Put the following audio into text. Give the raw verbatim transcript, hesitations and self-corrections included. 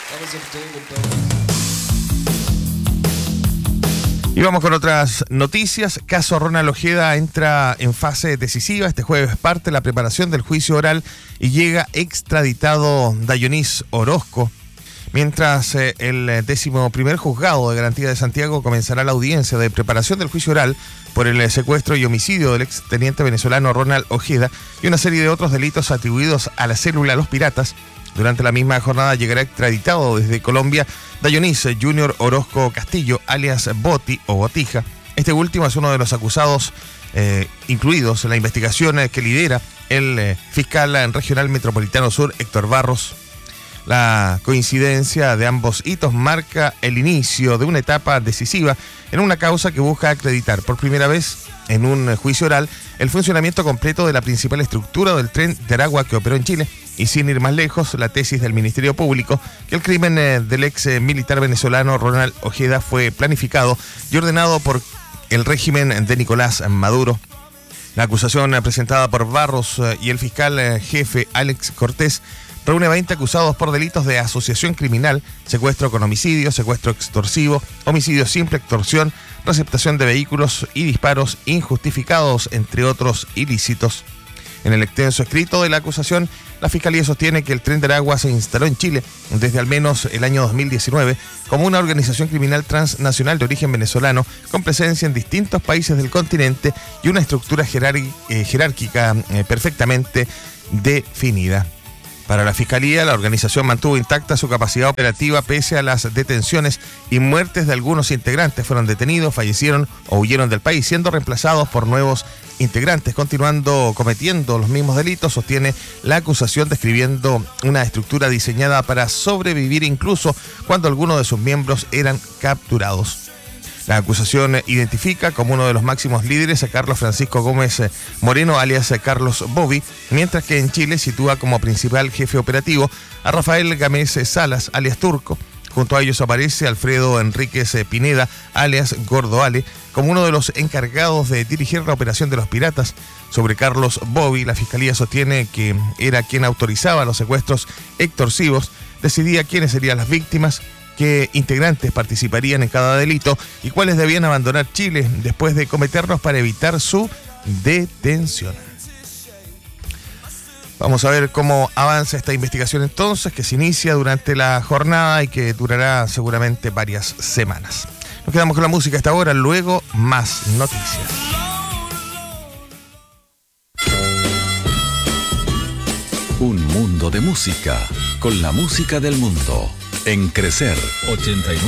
Y vamos con otras noticias. Caso Ronald Ojeda entra en fase decisiva. Este jueves parte la preparación del juicio oral y llega extraditado Dionís Orozco. Mientras eh, el décimo primer juzgado de garantía de Santiago comenzará la audiencia de preparación del juicio oral por el secuestro y homicidio del exteniente venezolano Ronald Ojeda y una serie de otros delitos atribuidos a la célula Los Piratas. Durante la misma jornada llegará extraditado desde Colombia Dionís Junior Orozco Castillo, alias Boti o Botija. Este último es uno de los acusados eh, incluidos en la investigación eh, que lidera el eh, fiscal regional metropolitano sur, Héctor Barros. La coincidencia de ambos hitos marca el inicio de una etapa decisiva en una causa que busca acreditar por primera vez en un juicio oral el funcionamiento completo de la principal estructura del tren de Aragua que operó en Chile. Y sin ir más lejos, la tesis del Ministerio Público, que el crimen eh, del ex eh, militar venezolano Ronald Ojeda fue planificado y ordenado por el régimen de Nicolás Maduro. La acusación eh, presentada por Barros eh, y el fiscal eh, jefe Alex Cortés reúne veinte acusados por delitos de asociación criminal, secuestro con homicidio, secuestro extorsivo, homicidio simple, extorsión, receptación de vehículos y disparos injustificados, entre otros ilícitos. En el extenso escrito de la acusación, la Fiscalía sostiene que el Tren de Aragua se instaló en Chile desde al menos el año dos mil diecinueve como una organización criminal transnacional de origen venezolano con presencia en distintos países del continente y una estructura jerar- eh, jerárquica eh, perfectamente definida. Para la Fiscalía, la organización mantuvo intacta su capacidad operativa pese a las detenciones y muertes de algunos integrantes. Fueron detenidos, fallecieron o huyeron del país, siendo reemplazados por nuevos integrantes, continuando cometiendo los mismos delitos, sostiene la acusación, describiendo una estructura diseñada para sobrevivir incluso cuando algunos de sus miembros eran capturados. La acusación identifica como uno de los máximos líderes a Carlos Francisco Gómez Moreno, alias Carlos Bobby, mientras que en Chile sitúa como principal jefe operativo a Rafael Gámez Salas, alias Turco. Junto a ellos aparece Alfredo Enríquez Pineda, alias Gordo Ale, como uno de los encargados de dirigir la operación de los piratas. Sobre Carlos Bobby, la Fiscalía sostiene que era quien autorizaba los secuestros extorsivos, decidía quiénes serían las víctimas, qué integrantes participarían en cada delito y cuáles debían abandonar Chile después de cometerlos para evitar su detención. Vamos a ver cómo avanza esta investigación entonces, que se inicia durante la jornada y que durará seguramente varias semanas. Nos quedamos con la música hasta ahora, luego más noticias. Un mundo de música, con la música del mundo. En Crecer ochenta y nueve.